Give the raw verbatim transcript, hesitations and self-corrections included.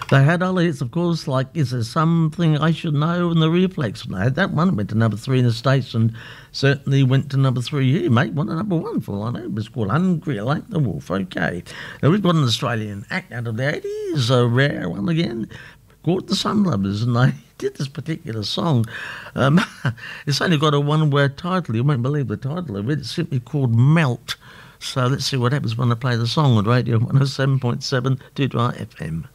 They had other hits, of course, like Is There Something I Should Know and The Reflex. They had that one, went to number three in the States and certainly went to number three here, mate. One to number one for all I know. It was called Hungry Like the Wolf. Okay. Now we've got an Australian act out of the eighties, a rare one again, called The Sun Lovers, and they did this particular song. Um, it's only got a one-word title. You won't believe the title of it. It's simply called Melt. So let's see what happens when I play the song on Radio one oh seven point seven Dudra F M.